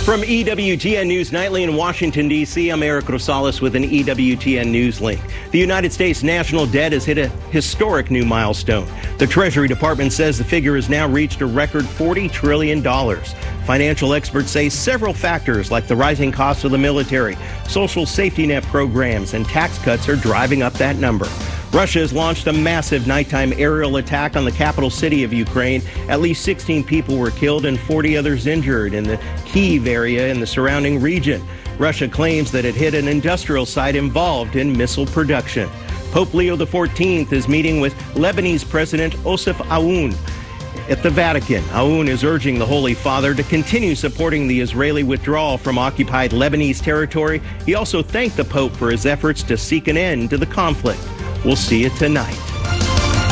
From EWTN News Nightly in Washington, D.C., I'm Eric Rosales with an EWTN News link. The United States national debt has hit a historic new milestone. The Treasury Department says the figure has now reached a record $40 trillion. Financial experts say several factors like the rising cost of the military, social safety net programs, and tax cuts are driving up that number. Russia has launched a massive nighttime aerial attack on the capital city of Ukraine. At least 16 people were killed and 40 others injured in the Kyiv area and the surrounding region. Russia claims that it hit an industrial site involved in missile production. Pope Leo XIV is meeting with Lebanese President Osef Aoun at the Vatican. Aoun is urging the Holy Father to continue supporting the Israeli withdrawal from occupied Lebanese territory. He also thanked the Pope for his efforts to seek an end to the conflict. We'll see you tonight.